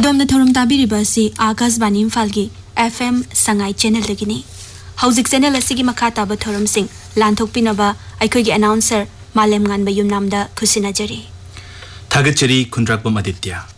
अदोमना theorem ताबिरिबासी Akashvani इम्फालगी FM Sangai channel दगिनी हौजिक channel असिगी मखा ताबा theorem Singh लांथोकपिनबा अखोइगी announcer मालेम गानबा युमनामदा खुसिनाजरी थागतचरी खुंद्राकबम Aditya